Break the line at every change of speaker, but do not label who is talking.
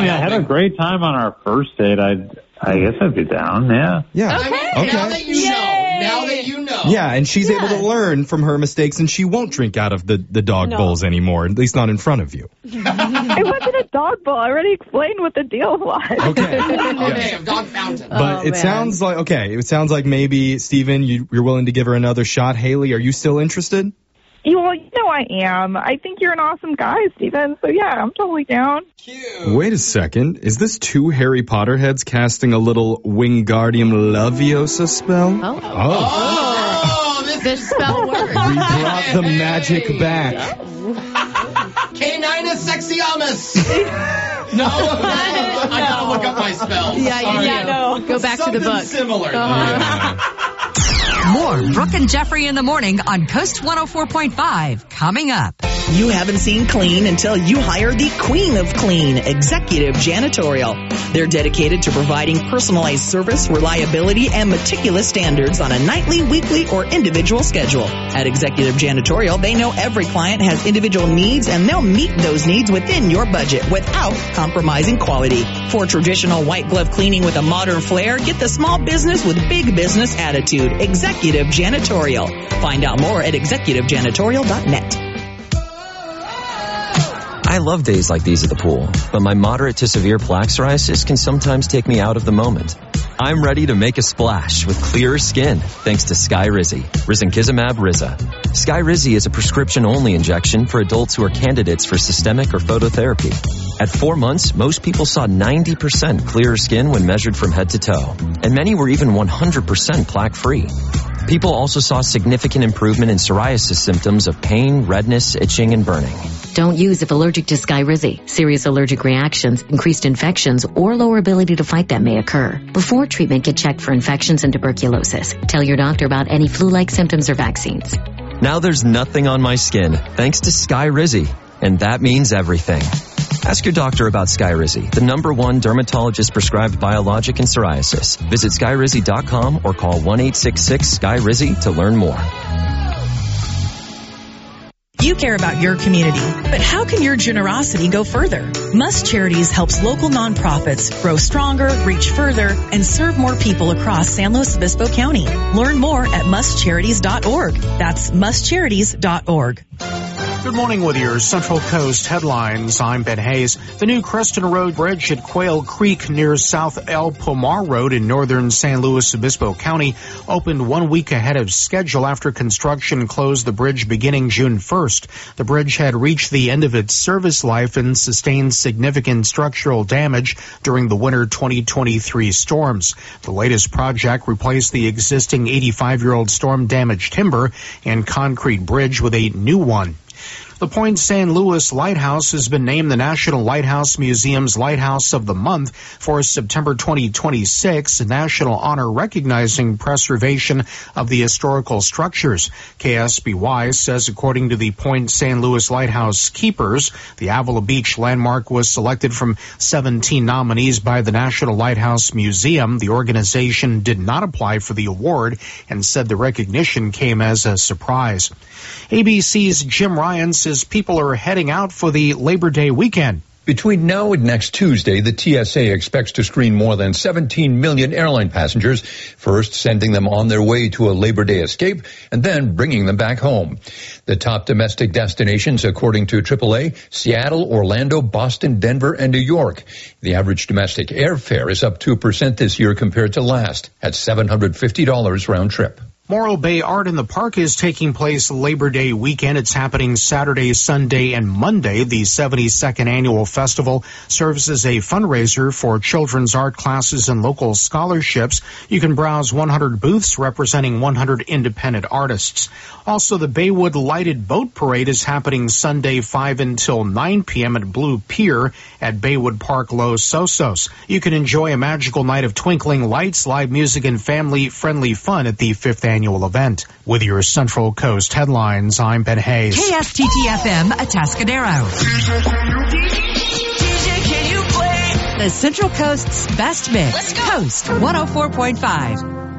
I mean, I had a great time on our first date. I guess I'd be down, yeah.
Yeah.
Okay. Now that you know.
Yeah, and she's able to learn from her mistakes, and she won't drink out of the dog bowls anymore, at least not in front of you.
It wasn't a dog bowl. I already explained what the deal was.
Okay.
Okay, a dog fountain.
But it sounds like maybe, Steven, you're willing to give her another shot. Haley, are you still interested?
Well, you know I am. I think you're an awesome guy, Steven. So, yeah, I'm totally down.
Cute.
Wait a second. Is this two Harry Potter heads casting a little Wingardium Leviosa spell?
Oh, this
spell works.
We brought the magic back.
Caninus Sexiamus. No, I gotta look up my spells.
No. Go back to the book.
Similar.
More Brooke and Jeffrey in the morning on Coast 104.5 coming up.
You haven't seen clean until you hire the Queen of Clean, Executive Janitorial. They're dedicated to providing personalized service, reliability, and meticulous standards on a nightly, weekly, or individual schedule. At Executive Janitorial, they know every client has individual needs, and they'll meet those needs within your budget without compromising quality. For traditional white glove cleaning with a modern flair, get the small business with big business attitude. Executive Janitorial. Find out more at executivejanitorial.net.
I love days like these at the pool, but my moderate to severe plaque psoriasis can sometimes take me out of the moment. I'm ready to make a splash with clearer skin thanks to Skyrizi, Risankizumab Riza. Skyrizi is a prescription-only injection for adults who are candidates for systemic or phototherapy. At 4 months, most people saw 90% clearer skin when measured from head to toe, and many were even 100% plaque-free. People also saw significant improvement in psoriasis symptoms of pain, redness, itching, and burning.
Don't use if allergic to Skyrizi. Serious allergic reactions, increased infections, or lower ability to fight them may occur. Before treatment, get checked for infections and tuberculosis. Tell your doctor about any flu-like symptoms or vaccines.
Now there's nothing on my skin thanks to Skyrizi, and that means everything. Ask your doctor about Skyrizi, the #1 dermatologist-prescribed biologic in psoriasis. Visit Skyrizi.com or call 1-866-SKY-RIZI to learn more.
You care about your community, but how can your generosity go further? Must Charities helps local nonprofits grow stronger, reach further, and serve more people across San Luis Obispo County. Learn more at mustcharities.org. That's mustcharities.org.
Good morning with your Central Coast headlines. I'm Ben Hayes. The new Creston Road Bridge at Quail Creek near South El Pomar Road in northern San Luis Obispo County opened 1 week ahead of schedule after construction closed the bridge beginning June 1st. The bridge had reached the end of its service life and sustained significant structural damage during the winter 2023 storms. The latest project replaced the existing 85-year-old storm-damaged timber and concrete bridge with a new one. The Point San Luis Lighthouse has been named the National Lighthouse Museum's Lighthouse of the Month for September 2026, a national honor recognizing preservation of the historical structures. KSBY says according to the Point San Luis Lighthouse Keepers, the Avila Beach landmark was selected from 17 nominees by the National Lighthouse Museum. The organization did not apply for the award and said the recognition came as a surprise. ABC's Jim Ryan says people are heading out for the Labor Day weekend.
Between now and next Tuesday, the TSA expects to screen more than 17 million airline passengers, first sending them on their way to a Labor Day escape and then bringing them back home. The top domestic destinations, according to AAA, Seattle, Orlando, Boston, Denver, and New York. The average domestic airfare is up 2% this year compared to last, at $750 round trip.
Morro Bay Art in the Park is taking place Labor Day weekend. It's happening Saturday, Sunday, and Monday. The 72nd annual festival serves as a fundraiser for children's art classes and local scholarships. You can browse 100 booths representing 100 independent artists. Also, the Baywood Lighted Boat Parade is happening Sunday 5 until 9 p.m. at Blue Pier at Baywood Park Los Sosos. You can enjoy a magical night of twinkling lights, live music, and family-friendly fun at the 5th annual event. With your Central Coast headlines, I'm Ben Hayes.
KSTT-FM, Atascadero.
DJ, can you play
The Central Coast's best mix. Coast 104.5.